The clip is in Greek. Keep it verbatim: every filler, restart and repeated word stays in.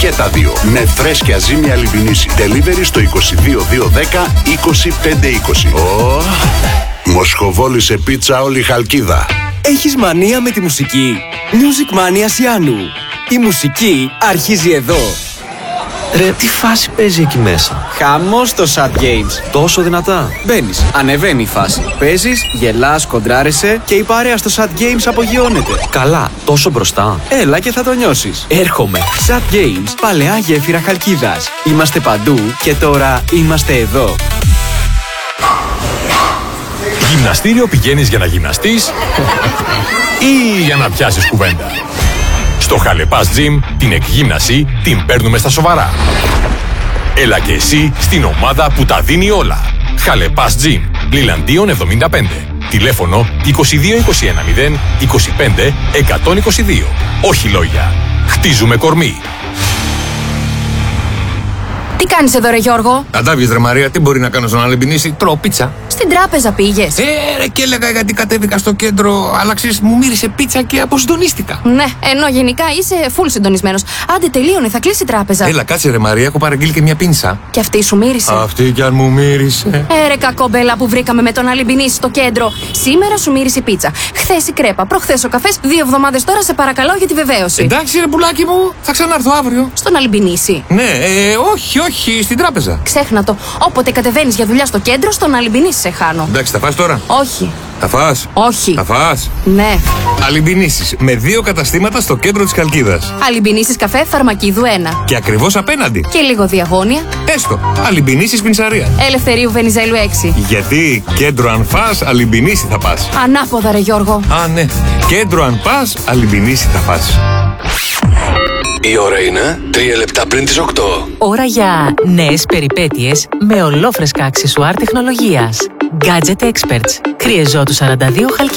Και τα δύο. Με φρέσκια ζύμη Αλιμπινίση. Delivery στο είκοσι δύο δύο δέκα είκοσι πέντε είκοσι. Oh. Μοσχοβόλησε πίτσα όλη η Χαλκίδα. Έχεις μανία με τη μουσική? Music Mania Sianu. Η μουσική αρχίζει εδώ. Ρε, τι φάση παίζει εκεί μέσα? Χαμός το Sad Games. Τόσο δυνατά? Μπαίνεις, ανεβαίνει η φάση. Παίζεις, γελάς, κοντράρεσαι και η παρέα στο Sad Games απογειώνεται. Καλά, τόσο μπροστά? Έλα και θα το νιώσεις. Έρχομαι. Sad Games, παλαιά γέφυρα Χαλκίδας. Είμαστε παντού και τώρα είμαστε εδώ. Γυμναστήριο πηγαίνεις για να γυμναστείς ή για να πιάσεις κουβέντα? Στο Χαλεπάς Gym την εκγύμναση την παίρνουμε στα σοβαρά. Έλα και εσύ στην ομάδα που τα δίνει όλα. Χαλεπάς Gym, Λιλαντίων εβδομήντα πέντε. Τηλέφωνο είκοσι δύο είκοσι ένα μηδέν είκοσι πέντε εκατόν είκοσι δύο. Όχι λόγια. Χτίζουμε κορμί. Τι κάνεις εδώ ρε Γιώργο? Αντάβιες ρε Μαρία, τι μπορεί να κάνω στον Αλιμπινίση? Τρώω πίτσα. Στην τράπεζα πήγες? Ε, ρε, και έλεγα γιατί κατέβηκα στο κέντρο, αλλά ξέρεις, μου μύρισε πίτσα και αποσυντονίστηκα. Ναι, ενώ γενικά είσαι full συντονισμένος. Άντε τελείωνε, θα κλείσει η τράπεζα. Έλα, κάτσε ρε Μαρία, έχω παραγγείλει και μια πίνσα. Και αυτή σου μύρισε? Αυτή κι αν μου μύρισε. Ε, ρε κακομπέλα που βρήκαμε με τον Αλιμπινίση στο κέντρο. Σήμερα σου μύρισε η πίτσα. Χθες η κρέπα, προχθές ο καφές, δύο εβδομάδες τώρα σε παρακαλώ για τη βεβαίωση. Εντάξει ρε πουλάκι μου, θα ξανάρθω αύριο. Στον Αλιμπινίση? Ναι, ε, όχι, όχι, στην τράπεζα. Ξέχνα το. Όποτε κατεβαίνεις για δουλειά στο κέντρο, στον Αλιμπινίση σε χάνω. Εντάξει, θα φας τώρα? Όχι. Θα φας? Όχι. Θα φας? Ναι. Αλιμπινίσεις, με δύο καταστήματα στο κέντρο της Χαλκίδας. Αλιμπινίσεις καφέ Φαρμακίδου ένα. Και ακριβώς απέναντι. Και λίγο διαγώνια. Έστω. Αλιμπινίσεις πινσαρία. Ελευθερίου Βενιζέλου έξι. Γιατί κέντρο αν φας, Αλιμπινίση θα πας. Ανάποδα ρε Γιώργο. Α, ναι. Κέντρο αν πας, Αλιμπινίση θα πας. Η ώρα είναι τρία λεπτά πριν τις οκτώ. Ώρα για νέες περιπέτειες με ολόφρεσκα αξεσουάρ τεχνολογίας. Gadget Experts. Κρύε Ζώτου σαράντα δύο Χαλκίδα.